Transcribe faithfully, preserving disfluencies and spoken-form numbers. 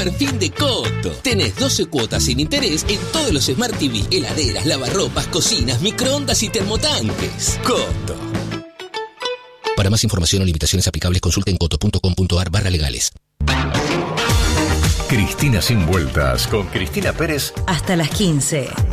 Fin de Coto. Tenés doce cuotas sin interés en todos los Smart T V, heladeras, lavarropas, cocinas, microondas y termotanques. Coto. Para más información o limitaciones aplicables, consulten coto punto com punto ar barra legales. Cristina sin vueltas con Cristina Pérez. Hasta las quince.